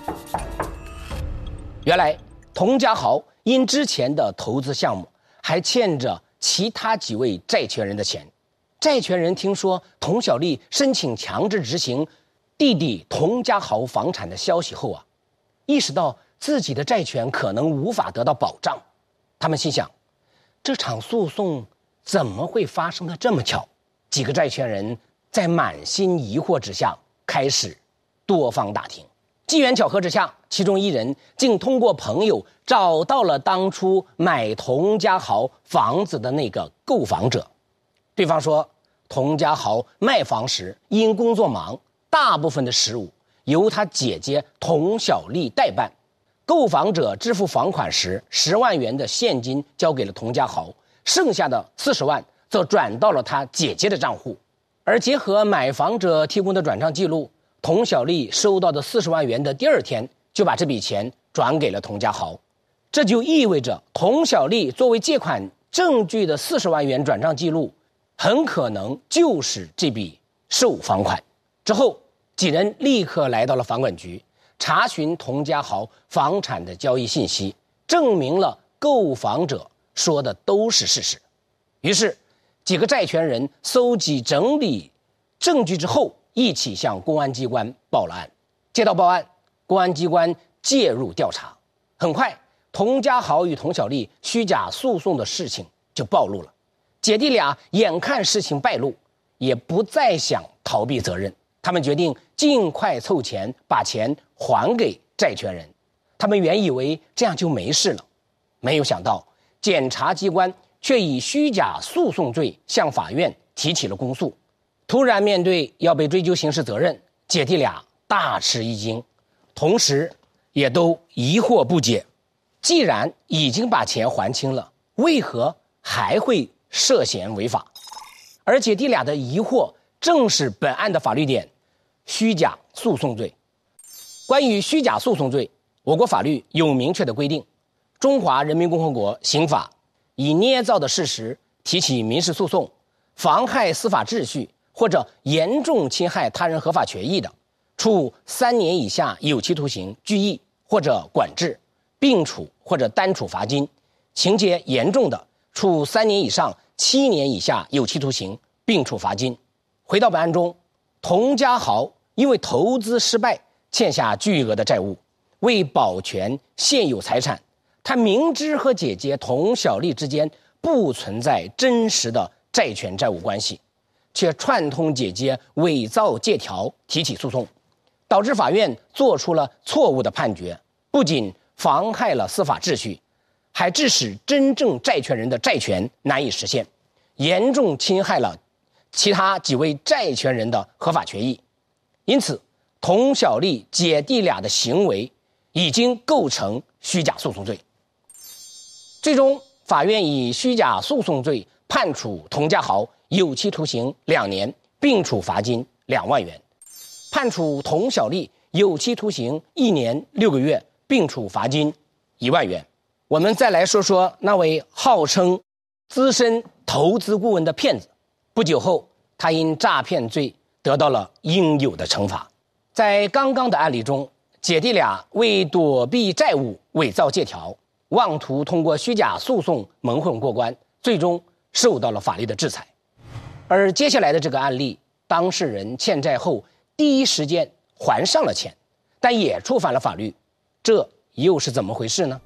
原来童家豪因之前的投资项目还欠着其他几位债权人的钱，债权人听说童小丽申请强制执行弟弟童家豪房产的消息后意识到自己的债权可能无法得到保障，他们心想，这场诉讼怎么会发生的这么巧？几个债权人在满心疑惑之下开始多方打听，机缘巧合之下，其中一人竟通过朋友找到了当初买童家豪房子的那个购房者。对方说，童家豪卖房时因工作忙，大部分的实务由他姐姐童小丽代办，购房者支付房款时10万元的现金交给了童家豪，剩下的40万则转到了他姐姐的账户。而结合买房者提供的转账记录，童小丽收到的40万元的第二天就把这笔钱转给了童家豪，这就意味着童小丽作为借款证据的40万元转账记录很可能就是这笔售房款。之后几人立刻来到了房管局，查询童家豪房产的交易信息，证明了购房者说的都是事实。于是几个债权人搜集整理证据之后，一起向公安机关报了案。接到报案，公安机关介入调查，很快童家豪与童小丽虚假诉讼的事情就暴露了。姐弟俩眼看事情败露，也不再想逃避责任，他们决定尽快凑钱把钱还给债权人。他们原以为这样就没事了，没有想到检察机关却以虚假诉讼罪向法院提起了公诉。突然面对要被追究刑事责任，姐弟俩大吃一惊，同时也都疑惑不解，既然已经把钱还清了，为何还会涉嫌违法？而姐弟俩的疑惑正是本案的法律点，虚假诉讼罪。关于虚假诉讼罪，我国法律有明确的规定，中华人民共和国刑法以捏造的事实提起民事诉讼，妨害司法秩序或者严重侵害他人合法权益的，处3年以下有期徒刑、拘役或者管制，并处或者单处罚金；情节严重的，处3年以上7年以下有期徒刑，并处罚金。回到本案中，童家豪因为投资失败欠下巨额的债务，为保全现有财产，他明知和姐姐童小丽之间不存在真实的债权债务关系，却串通姐姐伪造借条提起诉讼，导致法院做出了错误的判决，不仅妨害了司法秩序，还致使真正债权人的债权难以实现，严重侵害了其他几位债权人的合法权益。因此童小丽姐弟俩的行为已经构成虚假诉讼罪。最终法院以虚假诉讼罪判处童家豪有期徒刑2年，并处罚金2万元，判处童小丽有期徒刑1年6个月，并处罚金1万元。我们再来说说那位号称资深投资顾问的骗子，不久后他因诈骗罪得到了应有的惩罚。在刚刚的案例中，姐弟俩为躲避债务伪造借条，妄图通过虚假诉讼蒙混过关，最终受到了法律的制裁。而接下来的这个案例，当事人欠债后第一时间还上了钱，但也触犯了法律，这又是怎么回事呢？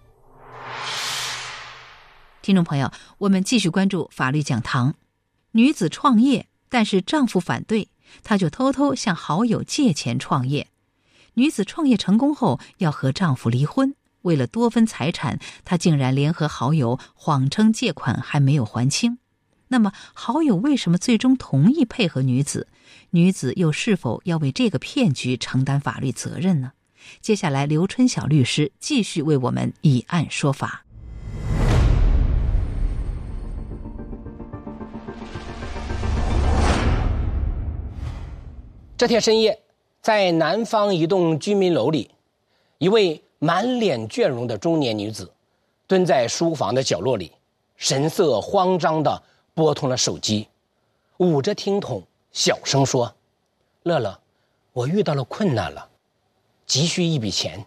听众朋友，我们继续关注法律讲堂。女子创业，但是丈夫反对，她就偷偷向好友借钱创业。女子创业成功后要和丈夫离婚，为了多分财产，她竟然联合好友谎称借款还没有还清。那么好友为什么最终同意配合女子？女子又是否要为这个骗局承担法律责任呢？接下来刘春晓律师继续为我们以案说法。 这天深夜，在南方一栋居民楼里，一位满脸倦容的中年女子蹲在书房的角落里，神色慌张地拨通了手机，捂着听筒小声说：乐乐，我遇到了困难了，急需一笔钱，